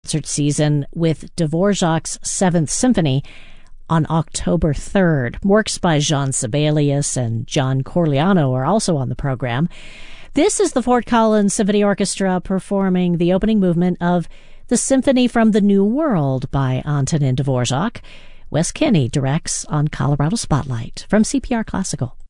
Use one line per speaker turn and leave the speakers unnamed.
concert season with Dvorak's Seventh Symphony on October 3rd. Works by Jean Sibelius and John Corigliano are also on the program. This is the Fort Collins Symphony Orchestra performing the opening movement of the Symphony from the New World by Antonin Dvorak. Wes Kinney directs on Colorado Spotlight from CPR Classical.